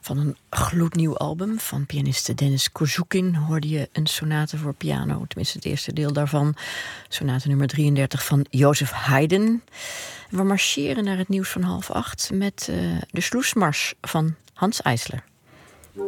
Van een gloednieuw album van pianiste Denis Kozoukine hoorde je een sonate voor piano. Tenminste het eerste deel daarvan. Sonate nummer 33 van Joseph Haydn. We marcheren naar het nieuws van 7:30 met de Sloesmars van Hans Eisler.